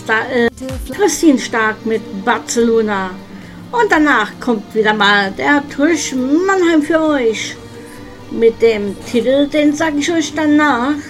da ist Christine Stark mit Barcelona. Und danach kommt wieder mal der Tusch Mannheim für euch. Mit dem Titel, den sage ich euch danach.